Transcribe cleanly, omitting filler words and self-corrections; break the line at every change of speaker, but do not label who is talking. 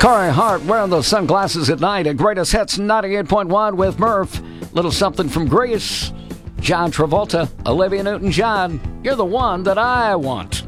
Corey Hart wearing those sunglasses at night at Greatest Hits 98.1 with Murph. Little something from Greece. John Travolta, Olivia Newton-John. You're the one that I want.